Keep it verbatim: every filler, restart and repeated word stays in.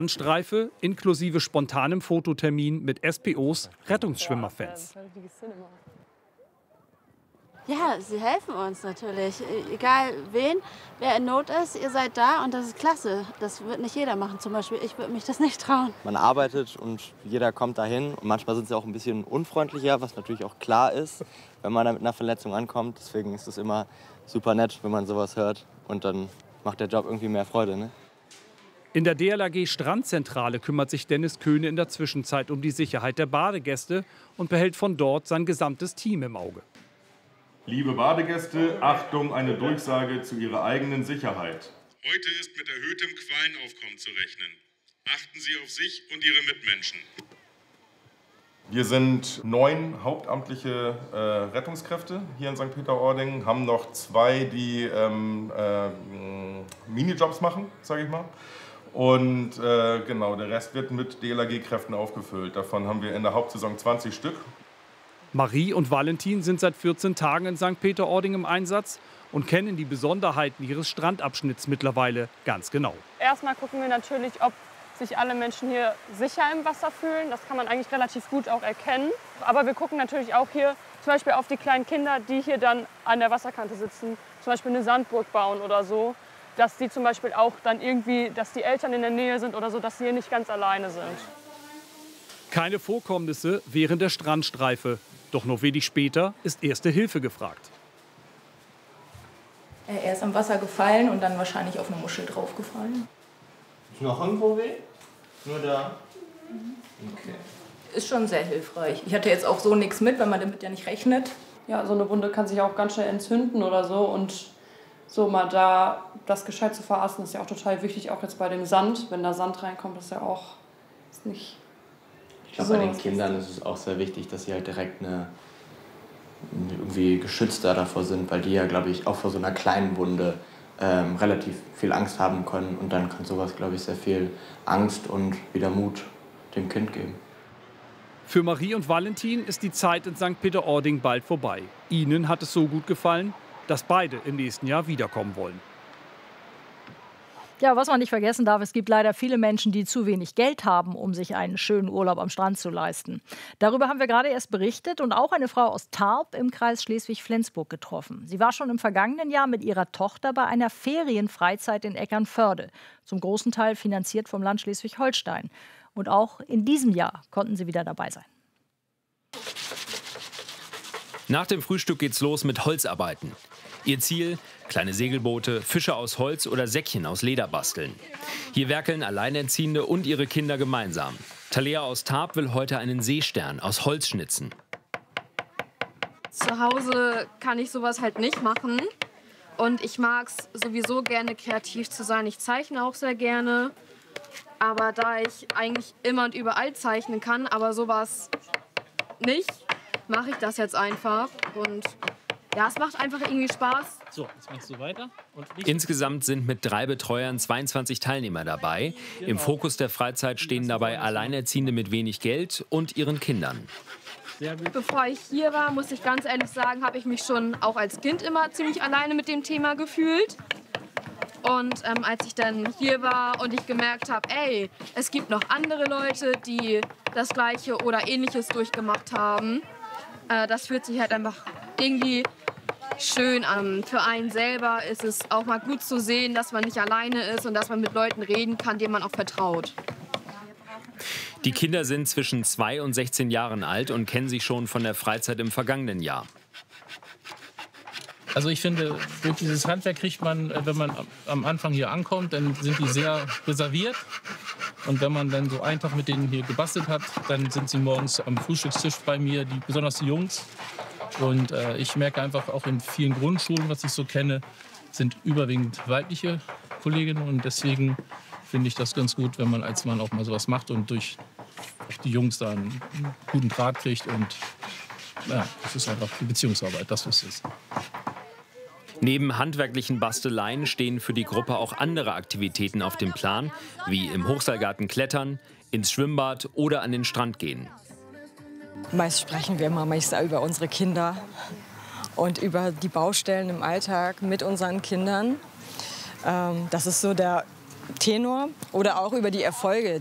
Streife inklusive spontanem Fototermin mit S P Os, Rettungsschwimmerfans. Ja, sie helfen uns natürlich. Egal wen, wer in Not ist, ihr seid da und das ist klasse. Das wird nicht jeder machen zum Beispiel. Ich würde mich das nicht trauen. Man arbeitet und jeder kommt dahin. Und manchmal sind sie auch ein bisschen unfreundlicher, was natürlich auch klar ist, wenn man da mit einer Verletzung ankommt. Deswegen ist es immer super nett, wenn man sowas hört. Und dann macht der Job irgendwie mehr Freude, ne? In der D L R G Strandzentrale kümmert sich Dennis Köhne in der Zwischenzeit um die Sicherheit der Badegäste und behält von dort sein gesamtes Team im Auge. Liebe Badegäste, Achtung, eine Durchsage zu Ihrer eigenen Sicherheit. Heute ist mit erhöhtem Quallenaufkommen zu rechnen. Achten Sie auf sich und Ihre Mitmenschen. Wir sind neun hauptamtliche äh, Rettungskräfte hier in Sankt Peter-Ording, haben noch zwei, die ähm, äh, Minijobs machen, sage ich mal. Und äh, genau, der Rest wird mit D L R G-Kräften aufgefüllt. Davon haben wir in der Hauptsaison zwanzig Stück. Marie und Valentin sind seit vierzehn Tagen in Sankt Peter-Ording im Einsatz und kennen die Besonderheiten ihres Strandabschnitts mittlerweile ganz genau. Erstmal gucken wir natürlich, ob sich alle Menschen hier sicher im Wasser fühlen. Das kann man eigentlich relativ gut auch erkennen. Aber wir gucken natürlich auch hier zum Beispiel auf die kleinen Kinder, die hier dann an der Wasserkante sitzen, zum Beispiel eine Sandburg bauen oder so, dass die zum Beispiel auch dann irgendwie, dass die Eltern in der Nähe sind oder so, dass sie hier nicht ganz alleine sind. Keine Vorkommnisse während der Strandstreife. Doch nur wenig später ist erste Hilfe gefragt. Er ist am Wasser gefallen und dann wahrscheinlich auf eine Muschel draufgefallen. Ist noch irgendwo weh? Nur da? Okay. Ist schon sehr hilfreich. Ich hatte jetzt auch so nichts mit, weil man damit ja nicht rechnet. Ja, so eine Wunde kann sich auch ganz schnell entzünden oder so. Und so mal da das gescheit zu verarzten, ist ja auch total wichtig, auch jetzt bei dem Sand. Wenn da Sand reinkommt, ist ja auch ist nicht. Ich glaube, so bei den Kindern ist es auch sehr wichtig, dass sie halt direkt eine, irgendwie geschützter davor sind, weil die ja, glaube ich, auch vor so einer kleinen Wunde ähm, relativ viel Angst haben können. Und dann kann sowas, glaube ich, sehr viel Angst und wieder Mut dem Kind geben. Für Marie und Valentin ist die Zeit in Sankt Peter-Ording bald vorbei. Ihnen hat es so gut gefallen, dass beide im nächsten Jahr wiederkommen wollen. Ja, was man nicht vergessen darf, es gibt leider viele Menschen, die zu wenig Geld haben, um sich einen schönen Urlaub am Strand zu leisten. Darüber haben wir gerade erst berichtet und auch eine Frau aus Tarp im Kreis Schleswig-Flensburg getroffen. Sie war schon im vergangenen Jahr mit ihrer Tochter bei einer Ferienfreizeit in Eckernförde, zum großen Teil finanziert vom Land Schleswig-Holstein. Und auch in diesem Jahr konnten sie wieder dabei sein. Nach dem Frühstück geht's los mit Holzarbeiten. Ihr Ziel: kleine Segelboote, Fische aus Holz oder Säckchen aus Leder basteln. Hier werkeln Alleinerziehende und ihre Kinder gemeinsam. Talea aus Tarp will heute einen Seestern aus Holz schnitzen. Zu Hause kann ich sowas halt nicht machen. Und ich mag es sowieso gerne, kreativ zu sein. Ich zeichne auch sehr gerne. Aber da ich eigentlich immer und überall zeichnen kann, aber sowas nicht, mache ich das jetzt einfach. Und ja, es macht einfach irgendwie Spaß. So, jetzt machst du weiter. Und Insgesamt sind mit drei Betreuern zweiundzwanzig Teilnehmer dabei. Im Fokus der Freizeit stehen dabei Alleinerziehende mit wenig Geld und ihren Kindern. Bevor ich hier war, muss ich ganz ehrlich sagen, habe ich mich schon auch als Kind immer ziemlich alleine mit dem Thema gefühlt. Und ähm, als ich dann hier war und ich gemerkt habe, ey, es gibt noch andere Leute, die das Gleiche oder Ähnliches durchgemacht haben, äh, das fühlt sich halt einfach irgendwie schön an. Für einen selber ist es auch mal gut zu sehen, dass man nicht alleine ist und dass man mit Leuten reden kann, denen man auch vertraut. Die Kinder sind zwischen zwei und sechzehn Jahren alt und kennen sich schon von der Freizeit im vergangenen Jahr. Also ich finde, durch dieses Handwerk kriegt man, wenn man am Anfang hier ankommt, dann sind die sehr reserviert. Und wenn man dann so einen Tag mit denen hier gebastelt hat, dann sind sie morgens am Frühstückstisch bei mir, die, besonders die Jungs. Und äh, ich merke einfach auch in vielen Grundschulen, was ich so kenne, sind überwiegend weibliche Kolleginnen. Und deswegen finde ich das ganz gut, wenn man als Mann auch mal sowas macht und durch die Jungs da einen guten Draht kriegt. Und ja, das ist einfach die Beziehungsarbeit, das ist es. Neben handwerklichen Basteleien stehen für die Gruppe auch andere Aktivitäten auf dem Plan, wie im Hochseilgarten klettern, ins Schwimmbad oder an den Strand gehen. Meist sprechen wir immer meist über unsere Kinder und über die Baustellen im Alltag mit unseren Kindern. Ähm, das ist so der Tenor oder auch über die Erfolge.